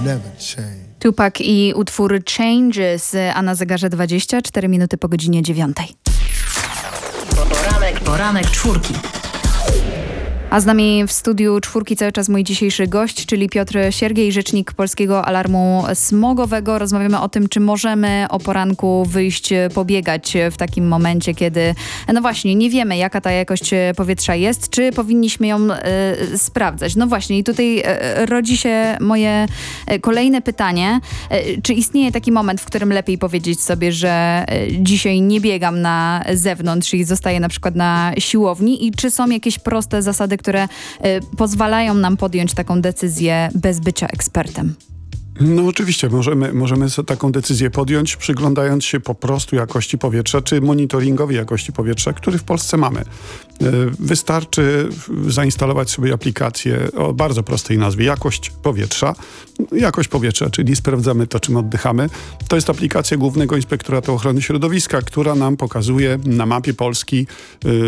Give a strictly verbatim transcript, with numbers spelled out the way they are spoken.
never change. Tupac i utwór Changes, a na zegarze dwadzieścia cztery minuty po godzinie dziewiątej. Poranek, poranek czwórki. A z nami w studiu czwórki cały czas mój dzisiejszy gość, czyli Piotr Siergiej, rzecznik Polskiego Alarmu Smogowego. Rozmawiamy o tym, czy możemy o poranku wyjść pobiegać w takim momencie, kiedy, no właśnie, nie wiemy, jaka ta jakość powietrza jest, czy powinniśmy ją y, sprawdzać. No właśnie, i tutaj y, rodzi się moje y, kolejne pytanie. Y, czy istnieje taki moment, w którym lepiej powiedzieć sobie, że y, dzisiaj nie biegam na zewnątrz i zostaję na przykład na siłowni, i czy są jakieś proste zasady, które y, pozwalają nam podjąć taką decyzję bez bycia ekspertem? No oczywiście, możemy, możemy sobie taką decyzję podjąć, przyglądając się po prostu jakości powietrza, czy monitoringowi jakości powietrza, który w Polsce mamy. Wystarczy zainstalować sobie aplikację o bardzo prostej nazwie Jakość Powietrza. Jakość powietrza, czyli sprawdzamy to, czym oddychamy. To jest aplikacja Głównego Inspektoratu Ochrony Środowiska, która nam pokazuje na mapie Polski